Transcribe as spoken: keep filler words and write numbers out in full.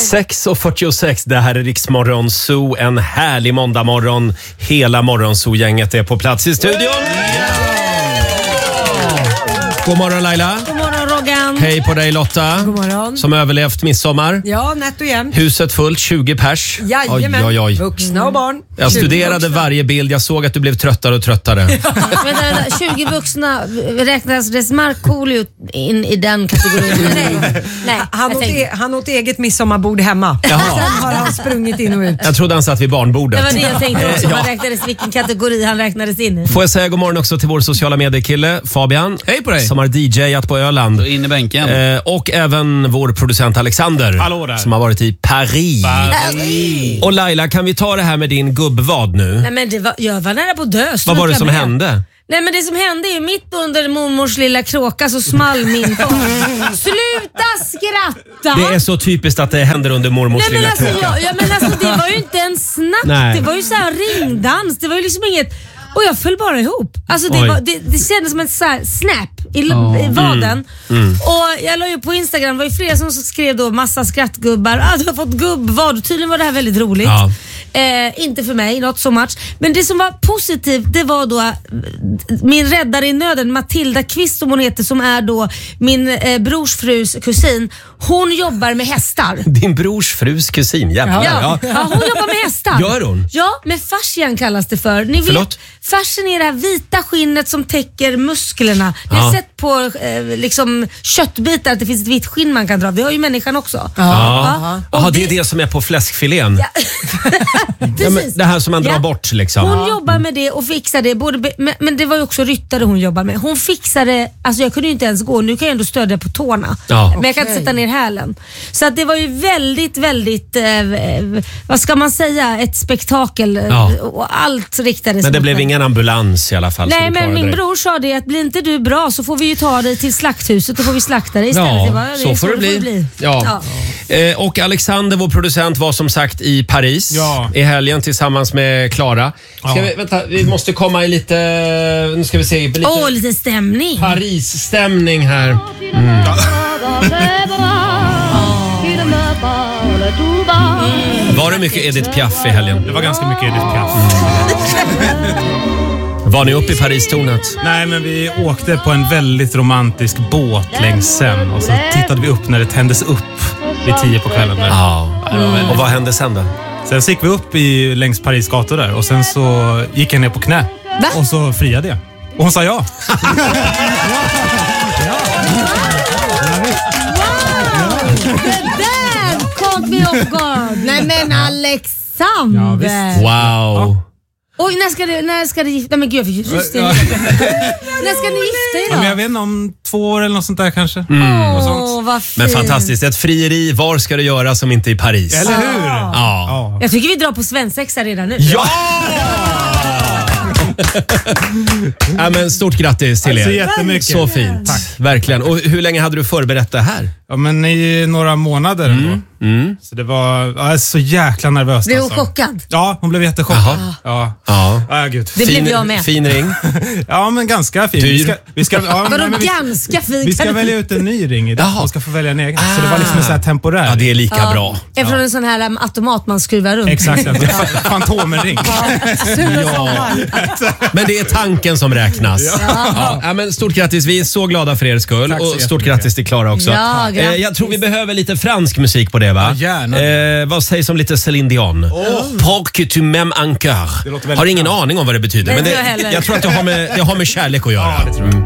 sex och fyrtiosex, det här är Riksmorgon Zoo. En härlig måndagmorgon. Hela Morgonzoo-gänget är på plats i studion. God morgon Laila. God morgon Roggan. Hej på dig Lotta. God morgon. Som överlevt midsommar. Ja, nätt och jämnt. Huset fullt, tjugo pers. Jajamän. Oj, oj, oj. Vuxna och barn. Jag studerade varje bild. Jag såg att du blev tröttare och tröttare. Men tjugo vuxna, räknas det Markoolio in i den kategorin? Nej, nej. Han, åt e- han åt eget midsommarbord hemma. Jaha. Sen har han sprungit in och ut. Jag trodde han satt vid barnbordet. Det var det jag tänkte också. Ja. Man räknades vilken kategori han räknades in i. Får jag säga god morgon också till vår sociala mediekille Fabian. Hej på dig. Som har D Jat på Öland. In i bänken. Eh, och även vår producent Alexander. Hallå där. Som har varit i Paris. Paris. Och Laila, kan vi ta det här med din gubbvad nu? Nej, men det var, jag var nära på att dö. Vad var det Sluta som med. hände? Nej, men det som hände är ju mitt under mormors lilla kråka så small min far. Sluta skratta! Det är så typiskt att det händer under mormors Nej, men lilla alltså, kråka. jag, ja, men alltså, det var ju inte en snack. Nej. Det var ju så här ringdans. Det var ju liksom inget... Och jag föll bara ihop. Alltså det, Oj. var, det, det kändes som en så här snap i, i vaden. Mm. Och jag la ju på Instagram, det var ju flera som skrev då massa skrattgubbar. Ah, du har fått gubbvad. Tydligen var det här väldigt roligt. Ja. Eh, inte för mig, not so much. Men det som var positivt, det var då min räddare i nöden, Matilda Kvist som hon heter, som är då min eh, brors frus kusin. Hon jobbar med hästar. Din brors frus kusin, jävlar. Ja, ja. hon jobbar med hästar. Gör hon? Ja, med fascian kallas det för. Ni Förlåt? vet, fascian är det här vita skinnet som täcker musklerna. Ni har Ja. sett på eh, liksom köttbitar att det finns ett vitt skinn man kan dra. Det har ju människan också. Ja. Och Jaha, det är det som är på fläskfilén. Ja. Precis. men det här som man drar Ja. bort liksom. Hon jobbar med det och fixar det. Både be- men, men det var ju också ryttare hon jobbar med. Hon fixade, alltså jag kunde ju inte ens gå. Nu kan jag ändå stödja på tårna. Ja. Men jag kan inte sätta ner hälen. Så att det var ju väldigt, väldigt, eh, vad ska man säga, ett spektakel. Ja. Och allt riktades Men det mot blev mig. ingen ambulans i alla fall. så Nej, du men klarade min dig. bror sa det att blir inte du bra så får vi ju ta dig till slakthuset och får vi slakta dig istället. Ja, Jag bara, så är får det bli. Ja. Ja. Eh, och Alexander, vår producent, var som sagt i Paris Ja. i helgen tillsammans med Klara. Ska Ja. vi, vänta, vi måste komma i lite, nu ska vi se, lite Åh, lite stämning. Paris-stämning här. Var det mycket Edith Piaf i helgen? Det var ganska mycket Edith Piaf. Var ni uppe i Paristornet? Nej, men vi åkte på en väldigt romantisk båt längs Seine och så tittade vi upp när det tändes upp vid tio på kvällen. Där. Ja. Och vad hände sen då? Sen så gick vi upp i, längs Paris gator där och sen så gick jag ner på knä Va? och så friade jag. Och hon sa ja. Det där caught me off guard. Nej men Alexander. Ja, visst. Wow. Oj, när ska du, när ska du gifta dig? Men gud, jag fick just det. Ja. När ska ni gifta er Ja, då? men jag vet inte, om två år eller något sånt där kanske. Åh, vad fint. Men fantastiskt. Ett frieri, var ska det göra som inte i Paris? Eller hur? Ja. Ja. Jag tycker vi drar på svensexa redan nu. Ja! Ja, men stort grattis till Tack så er. jättemycket. Så fint. Tack. Verkligen. Och hur länge hade du förberett det här? Ja, men i några månader ändå. Mm. Så det var ja, så jäkla nervöst. Blev hon alltså. chockad? Ja, hon blev jättechockad. Jaha. Ja. Ja. Ja, gud. Det fin, blev jag med. Fin ring. Ja, men ganska fin. Dyr. Vi ska, vi ska, ja, Vadå nej, men vi, ganska fint? vi ska välja ut en ny ring idag. Jaha. Hon ska få välja en egen. Så det var liksom en sån här temporär. Ja, det är lika bra. Eftersom en sån här um, automat man skruvar runt. Exakt, en Fantomen-ring. Ja. Men det är tanken som räknas. Ja. Ja, men stort grattis. Vi är så glada för er skull. Tack så Och stort jättemycket. grattis till Klara också. Ja, grattis. eh, jag tror vi behöver lite fransk musik på det, va? Ja, gärna. Eh, vad sägs om lite Céline Dion? Oh. Porc tu m'aimes encore. Det låter väldigt Har ingen bra. aning om vad det betyder. Nej, Men inte jag det, heller. jag tror att det har med, det har med kärlek att göra. Ja, det tror jag. Mm.